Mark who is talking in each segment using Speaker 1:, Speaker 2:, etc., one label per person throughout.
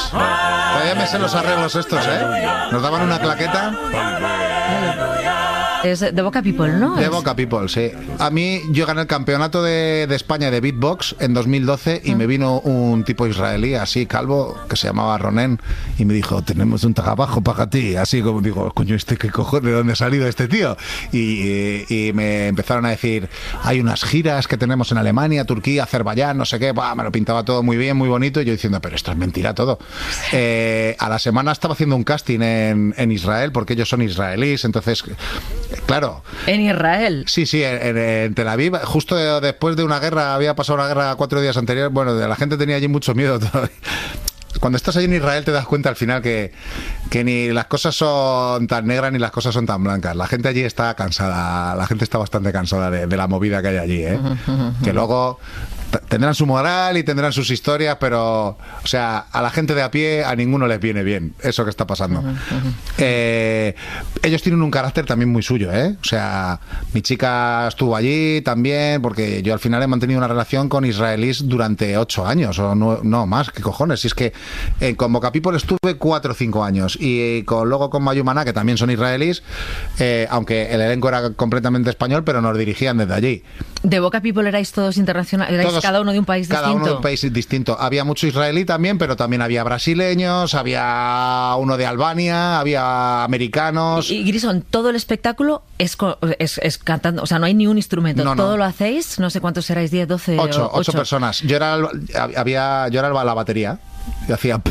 Speaker 1: Todavía me sé los arreglos estos, ¿eh? Nos daban una claqueta.
Speaker 2: Es de Boca People, ¿no?
Speaker 1: De Boca People, sí. A mí, yo gané el campeonato de España de beatbox en 2012 y me vino un tipo israelí, así, calvo, que se llamaba Ronen, y me dijo, tenemos un trabajo para ti. Así como digo, coño, ¿qué cojones? ¿De dónde ha salido este tío? Y me empezaron a decir, hay unas giras que tenemos en Alemania, Turquía, Azerbaiyán, no sé qué. Bah, me lo pintaba todo muy bien, muy bonito, y yo diciendo, pero esto es mentira todo. A la semana estaba haciendo un casting en Israel, porque ellos son israelíes, entonces... Claro.
Speaker 2: En Israel.
Speaker 1: Sí, en Tel Aviv, justo después de una guerra, había pasado una guerra 4 días anteriores, bueno, la gente tenía allí mucho miedo todavía. Cuando estás allí en Israel te das cuenta al final que ni las cosas son tan negras ni las cosas son tan blancas. La gente allí está cansada, la gente está bastante cansada de la movida que hay allí, ¿eh? Que luego... tendrán su moral y tendrán sus historias, pero, o sea, a la gente de a pie a ninguno les viene bien eso que está pasando. Ellos tienen un carácter también muy suyo, ¿eh? O sea, mi chica estuvo allí también, porque yo al final he mantenido una relación con israelíes durante 8 años, o no más, ¿qué cojones? Si es que con Boca People estuve 4 o 5 años, y luego con Mayumana, que también son israelíes, aunque el elenco era completamente español, pero nos dirigían desde allí.
Speaker 2: ¿De Boca People erais todos internacionales? ¿Erais cada uno de un país distinto?
Speaker 1: Cada uno de un país distinto. Había mucho israelí también, pero también había brasileños, había uno de Albania, había americanos.
Speaker 2: Y Grison, todo el espectáculo es cantando, o sea, no hay ni un instrumento. No, ¿todo lo hacéis? No sé cuántos erais, 10, 12...
Speaker 1: 8 personas. Yo era la batería. Yo hacía...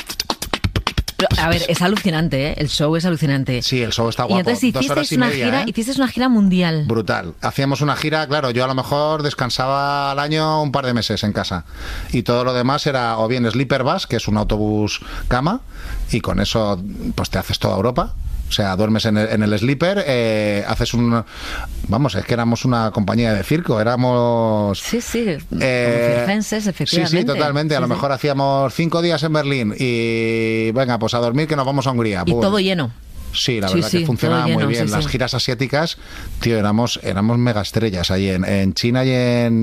Speaker 2: A ver, es alucinante, ¿eh? El show es alucinante.
Speaker 1: Sí, el show está guapo.
Speaker 2: Y entonces hicisteis una gira mundial.
Speaker 1: Brutal. Hacíamos una gira, claro, yo a lo mejor descansaba al año un par de meses en casa. Y todo lo demás era o bien sleeper bus, que es un autobús cama, y con eso pues te haces toda Europa. O sea, duermes en el sleeper, haces un... Vamos, es que éramos una compañía de circo, éramos...
Speaker 2: Sí, como circenses, efectivamente.
Speaker 1: Sí, totalmente. A lo mejor hacíamos 5 días en Berlín y venga, pues a dormir que nos vamos a Hungría.
Speaker 2: Y todo lleno.
Speaker 1: Sí, la verdad que funcionaba muy bien. Las giras asiáticas, tío, éramos mega estrellas ahí en China y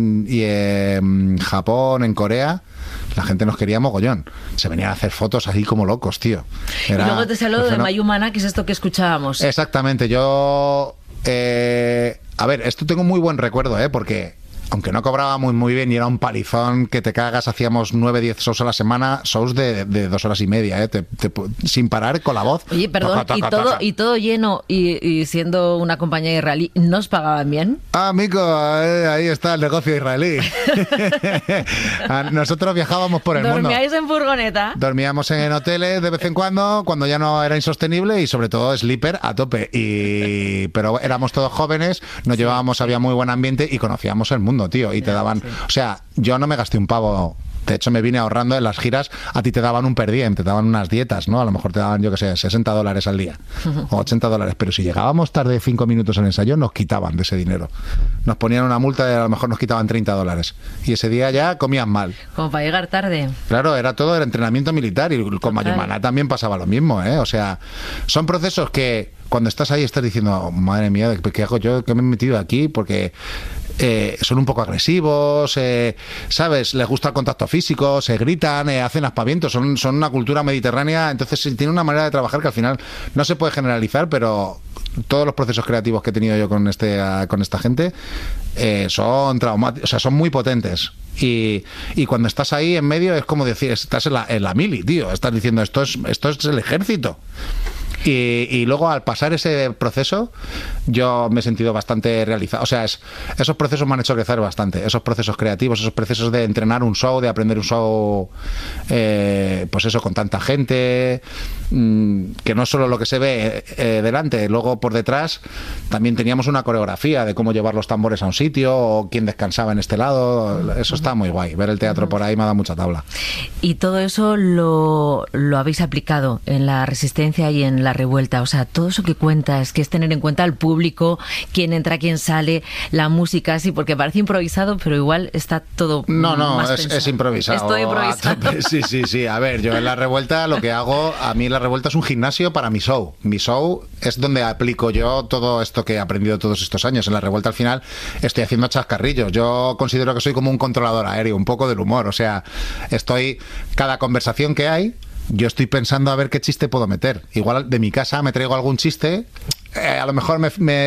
Speaker 1: en Japón, en Corea. La gente nos quería mogollón. Se venían a hacer fotos así como locos, tío.
Speaker 2: Y luego te salió de Mayumana, que es esto que escuchábamos.
Speaker 1: Exactamente. Yo... a ver, esto tengo muy buen recuerdo, porque... aunque no cobraba muy bien y era un palizón que te cagas, hacíamos 9-10 shows a la semana, shows de 2 horas y media, sin parar con la voz.
Speaker 2: Oye, perdón, y todo lleno y siendo una compañía israelí, ¿no os pagaban bien?
Speaker 1: Ah, Mico, ahí está el negocio israelí. Nosotros viajábamos por el mundo.
Speaker 2: ¿Dormíais en furgoneta?
Speaker 1: Dormíamos en hoteles de vez en cuando ya no era insostenible, y sobre todo sleeper a tope. Pero éramos todos jóvenes, nos llevábamos, había muy buen ambiente y conocíamos el mundo, tío, y te daban... O sea, yo no me gasté un pavo. De hecho, me vine ahorrando en las giras. A ti te daban un per diem, te daban unas dietas, ¿no? A lo mejor te daban, yo qué sé, $60 al día o $80. Pero si llegábamos tarde 5 minutos en ensayo, nos quitaban de ese dinero. Nos ponían una multa y a lo mejor nos quitaban $30. Y ese día ya comían mal.
Speaker 2: Como para llegar tarde.
Speaker 1: Claro, era todo el entrenamiento militar. Y con Mayumana también pasaba lo mismo, ¿eh? O sea, son procesos que cuando estás ahí estás diciendo, madre mía, ¿qué hago yo? ¿Qué me he metido aquí? Porque... son un poco agresivos, ¿sabes? Les gusta el contacto físico, se gritan, hacen aspavientos, son una cultura mediterránea, entonces tiene una manera de trabajar que al final no se puede generalizar, pero todos los procesos creativos que he tenido yo con esta gente son traumáticos, o sea, son muy potentes. Y cuando estás ahí en medio es como decir, estás en la mili, tío, estás diciendo esto es el ejército. Y luego al pasar ese proceso yo me he sentido bastante realizado. O sea, esos procesos me han hecho crecer bastante. Esos procesos creativos, esos procesos de entrenar un show, de aprender un show, pues eso, con tanta gente, que no es solo lo que se ve delante, luego por detrás también teníamos una coreografía de cómo llevar los tambores a un sitio o quién descansaba en este lado. Eso está muy guay. Ver el teatro por ahí me ha dado mucha tabla.
Speaker 2: Y todo eso lo habéis aplicado en la Resistencia y en la Revuelta. O sea, todo eso que cuentas, que es tener en cuenta al público, quién entra, quién sale, la música, sí, porque parece improvisado, pero igual está todo más pensado.
Speaker 1: Es improvisado.
Speaker 2: Es todo improvisado.
Speaker 1: Sí. A ver, yo en la Revuelta lo que hago, a mí la Revuelta es un gimnasio para mi show. Mi show es donde aplico yo todo esto que he aprendido todos estos años. En la Revuelta al final estoy haciendo chascarrillos. Yo considero que soy como un controlador aéreo, un poco del humor. O sea, cada conversación que hay, yo estoy pensando a ver qué chiste puedo meter. Igual de mi casa me traigo algún chiste, a lo mejor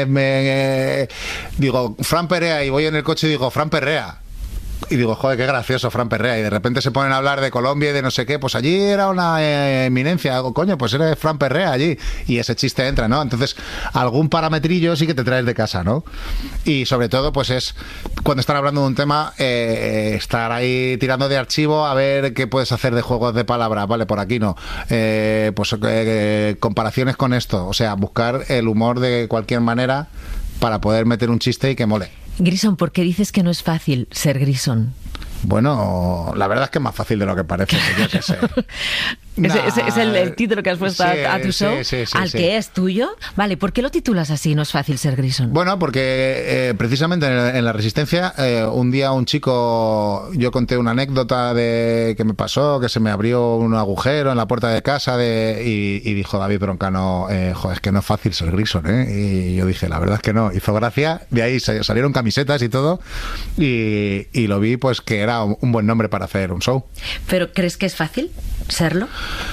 Speaker 1: digo Fran Perea, y voy en el coche y digo Fran Perrea. Y digo, joder, qué gracioso Fran Perrea. Y de repente se ponen a hablar de Colombia y de no sé qué. Pues allí era una eminencia. Hago, coño, pues era Fran Perrea allí. Y ese chiste entra, ¿no? Entonces, algún parametrillo sí que te traes de casa, ¿no? Y sobre todo, pues es cuando están hablando de un tema, estar ahí tirando de archivo a ver qué puedes hacer de juegos de palabras. Vale, por aquí no. Comparaciones con esto. O sea, buscar el humor de cualquier manera para poder meter un chiste y que mole.
Speaker 2: Grison, ¿por qué dices que no es fácil ser Grison?
Speaker 1: Bueno, la verdad es que es más fácil de lo que parece, yo qué sé.
Speaker 2: Es el título que has puesto a tu show, al que es tuyo. Vale, ¿por qué lo titulas así, no es fácil ser Grison?
Speaker 1: Bueno, porque precisamente en la Resistencia, un día un chico, yo conté una anécdota de que me pasó, que se me abrió un agujero en la puerta de casa y dijo David Broncano, joder, es que no es fácil ser Grison, ¿eh? Y yo dije, la verdad es que no. Hizo gracia, de ahí salieron camisetas y todo, y lo vi pues que era un buen nombre para hacer un show.
Speaker 2: ¿Pero crees que es fácil serlo?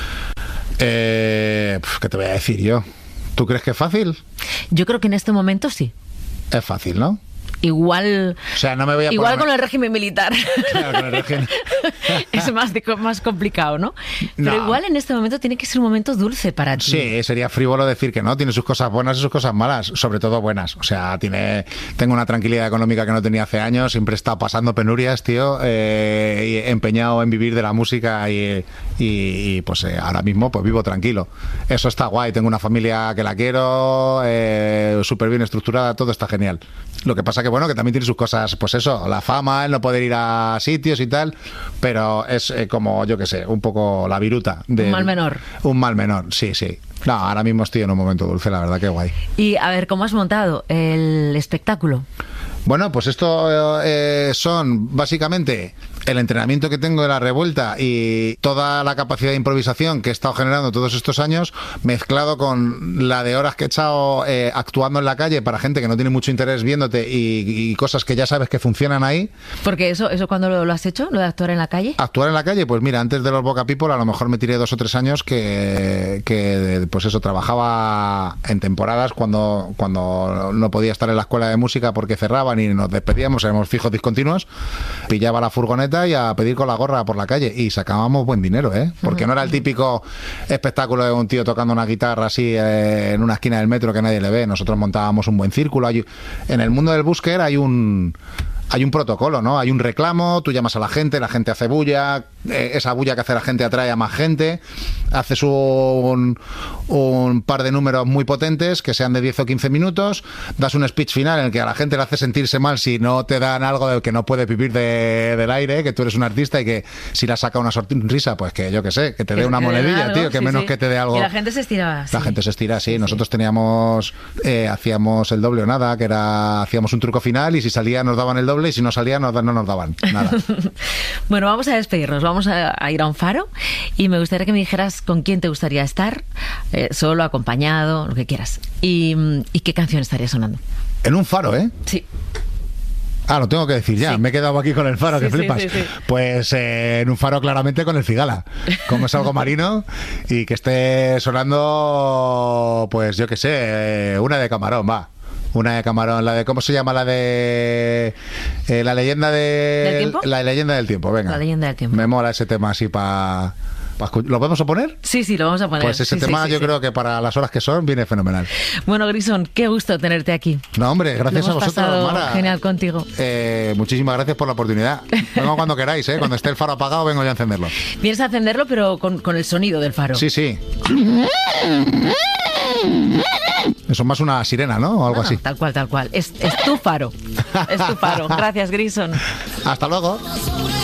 Speaker 1: ¿Qué te voy a decir yo? ¿Tú crees que es fácil?
Speaker 2: Yo creo que en este momento sí.
Speaker 1: Es fácil, ¿no?
Speaker 2: Igual,
Speaker 1: o sea, no me voy a
Speaker 2: igual con el régimen militar.
Speaker 1: Claro, con el régimen.
Speaker 2: Es más complicado, ¿no? Pero igual en este momento tiene que ser un momento dulce para ti.
Speaker 1: Sí, sería frívolo decir que no. Tiene sus cosas buenas y sus cosas malas, sobre todo buenas. O sea, tengo una tranquilidad económica que no tenía hace años. Siempre he estado pasando penurias, tío, y empeñado en vivir de la música y pues ahora mismo pues vivo tranquilo. Eso está guay. Tengo una familia que la quiero, súper bien estructurada, todo está genial. Lo que pasa que bueno, que también tiene sus cosas, pues eso, la fama, el no poder ir a sitios y tal, pero es como, yo qué sé, un poco la viruta.
Speaker 2: Un mal menor.
Speaker 1: Un mal menor, sí. No, ahora mismo estoy en un momento dulce, la verdad que guay.
Speaker 2: Y a ver, ¿cómo has montado el espectáculo?
Speaker 1: Bueno, pues esto son básicamente el entrenamiento que tengo de la Revuelta y toda la capacidad de improvisación que he estado generando todos estos años, mezclado con la de horas que he echado actuando en la calle para gente que no tiene mucho interés viéndote y cosas que ya sabes que funcionan ahí.
Speaker 2: Porque eso ¿cuándo lo has hecho? ¿Lo de actuar en la calle?
Speaker 1: Actuar en la calle, pues mira, antes de los Boca People a lo mejor me tiré 2 o 3 años que pues eso, trabajaba en temporadas cuando no podía estar en la escuela de música porque cerraban y nos despedíamos, éramos fijos discontinuos, pillaba la furgoneta y a pedir con la gorra por la calle y sacábamos buen dinero, porque no era el típico espectáculo de un tío tocando una guitarra así en una esquina del metro que nadie le ve. Nosotros montábamos un buen círculo. En el mundo del busker hay un protocolo, ¿no? Hay un reclamo, tú llamas a la gente hace bulla, esa bulla que hace la gente atrae a más gente, haces un par de números muy potentes que sean de 10 o 15 minutos, das un speech final en el que a la gente le hace sentirse mal si no te dan algo del que no puede vivir del aire, que tú eres un artista y que si la saca una sonrisa, pues que yo que sé, que te dé una monedilla, tío, que menos que te dé algo.
Speaker 2: Y la gente se estiraba.
Speaker 1: La gente se estira, sí. Nosotros teníamos, hacíamos el doble o nada, que era, hacíamos un truco final y si salía nos daban el doble y si no salía no nos daban nada.
Speaker 2: Bueno, vamos a despedirnos, vamos a ir a un faro y me gustaría que me dijeras con quién te gustaría estar, solo, acompañado, lo que quieras. Y qué canción estaría sonando.
Speaker 1: En un faro, ¿eh?
Speaker 2: Sí.
Speaker 1: Ah, lo tengo que decir ya, me he quedado aquí con el faro, que flipas. Sí. Pues en un faro claramente con el Cigala, como es algo marino y que esté sonando, pues yo qué sé, una de Camarón, va. Una de Camarón, la de, ¿cómo se llama? La de la leyenda
Speaker 2: ¿Del tiempo?
Speaker 1: La leyenda del tiempo, venga.
Speaker 2: La leyenda del tiempo.
Speaker 1: Me mola ese tema así para ¿lo vamos a poner?
Speaker 2: Sí, lo vamos a poner.
Speaker 1: Pues ese tema yo creo que para las horas que son viene fenomenal.
Speaker 2: Bueno, Grison, qué gusto tenerte aquí.
Speaker 1: No, hombre, gracias a vosotros, Mara.
Speaker 2: Genial contigo.
Speaker 1: Muchísimas gracias por la oportunidad. Vengo cuando queráis, cuando esté el faro apagado vengo yo a encenderlo.
Speaker 2: Vienes a encenderlo pero con el sonido del faro.
Speaker 1: Sí. Eso es más una sirena, ¿no? O algo así.
Speaker 2: Tal cual. Es tu faro. Es tu faro. Gracias, Grison.
Speaker 1: Hasta luego.